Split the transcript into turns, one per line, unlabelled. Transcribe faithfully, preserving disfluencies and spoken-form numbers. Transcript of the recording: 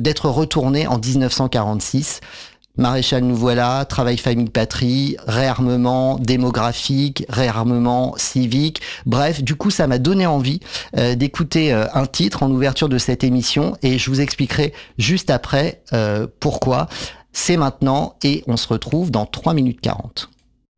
d'être retourné en dix-neuf cent quarante-six. Maréchal nous voilà, travail famille patrie, réarmement démographique, réarmement civique. Bref, du coup, ça m'a donné envie euh, d'écouter euh, un titre en ouverture de cette émission et je vous expliquerai juste après euh, pourquoi. C'est maintenant et on se retrouve dans trois minutes quarante.